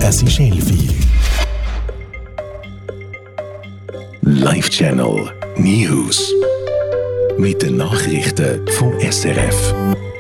Es ist 11 Uhr. Live Channel News. Mit den Nachrichten vom SRF.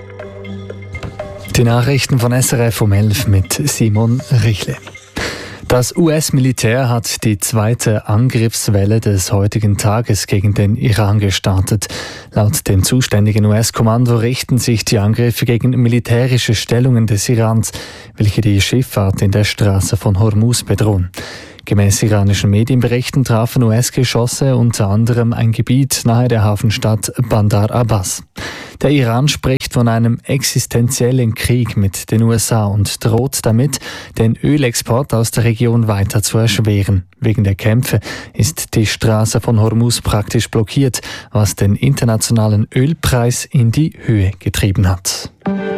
Die Nachrichten von SRF um 11 mit Simon Richle. Das US-Militär hat die zweite Angriffswelle des heutigen Tages gegen den Iran gestartet. Laut dem zuständigen US-Kommando richten sich die Angriffe gegen militärische Stellungen des Irans, welche die Schifffahrt in der Straße von Hormuz bedrohen. Gemäß iranischen Medienberichten trafen US-Geschosse unter anderem ein Gebiet nahe der Hafenstadt Bandar Abbas. Der Iran spricht von einem existenziellen Krieg mit den USA und droht damit, den Ölexport aus der Region weiter zu erschweren. Wegen der Kämpfe ist die Straße von Hormuz praktisch blockiert, was den internationalen Ölpreis in die Höhe getrieben hat.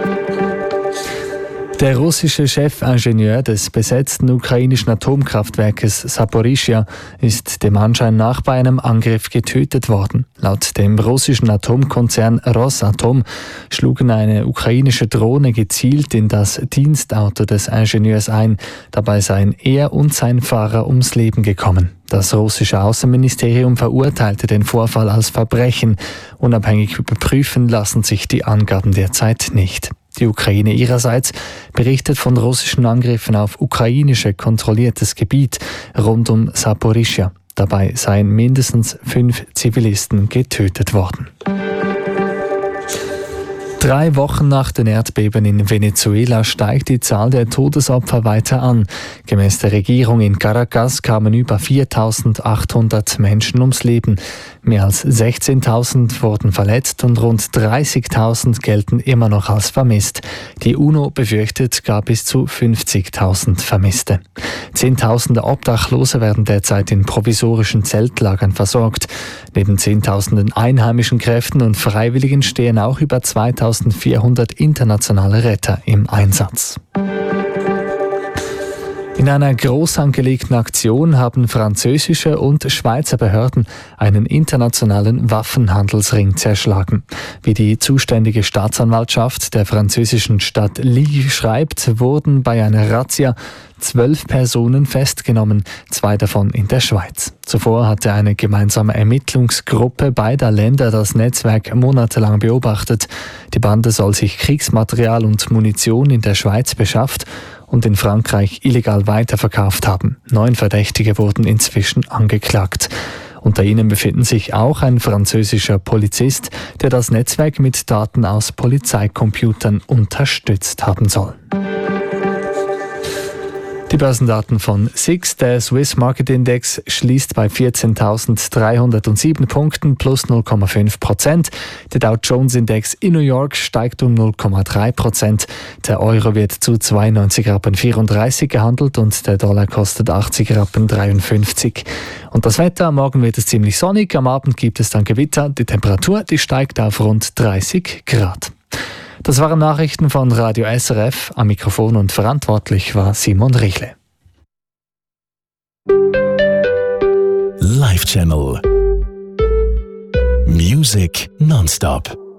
Der russische Chefingenieur des besetzten ukrainischen Atomkraftwerkes Saporischschja ist dem Anschein nach bei einem Angriff getötet worden. Laut dem russischen Atomkonzern Rosatom schlugen eine ukrainische Drohne gezielt in das Dienstauto des Ingenieurs ein. Dabei seien er und sein Fahrer ums Leben gekommen. Das russische Außenministerium verurteilte den Vorfall als Verbrechen. Unabhängig überprüfen lassen sich die Angaben derzeit nicht. Die Ukraine ihrerseits berichtet von russischen Angriffen auf ukrainische kontrolliertes Gebiet rund um Saporischschja. Dabei seien mindestens 5 Zivilisten getötet worden. 3 Wochen nach den Erdbeben in Venezuela steigt die Zahl der Todesopfer weiter an. Gemäß der Regierung in Caracas kamen über 4.800 Menschen ums Leben. Mehr als 16.000 wurden verletzt und rund 30.000 gelten immer noch als vermisst. Die UNO befürchtet gar bis zu 50.000 Vermisste. Zehntausende Obdachlose werden derzeit in provisorischen Zeltlagern versorgt. Neben Zehntausenden einheimischen Kräften und Freiwilligen stehen auch über 2.400 internationale Retter im Einsatz. In einer groß angelegten Aktion haben französische und Schweizer Behörden einen internationalen Waffenhandelsring zerschlagen. Wie die zuständige Staatsanwaltschaft der französischen Stadt Lille schreibt, wurden bei einer Razzia 12 Personen festgenommen, 2 davon in der Schweiz. Zuvor hatte eine gemeinsame Ermittlungsgruppe beider Länder das Netzwerk monatelang beobachtet. Die Bande soll sich Kriegsmaterial und Munition in der Schweiz beschafft und in Frankreich illegal weiterverkauft haben. 9 Verdächtige wurden inzwischen angeklagt. Unter ihnen befinden sich auch ein französischer Polizist, der das Netzwerk mit Daten aus Polizeicomputern unterstützt haben soll. Die Börsendaten von SIX, der Swiss Market Index, schließt bei 14.307 Punkten plus 0,5%. Der Dow Jones Index in New York steigt um 0,3%. Der Euro wird zu 92,34 gehandelt und der Dollar kostet 80,53. Und das Wetter, am Morgen wird es ziemlich sonnig, am Abend gibt es dann Gewitter. Die Temperatur, die steigt auf rund 30 Grad. Das waren Nachrichten von Radio SRF. Am Mikrofon und verantwortlich war Simon Richle. Live Channel Music nonstop.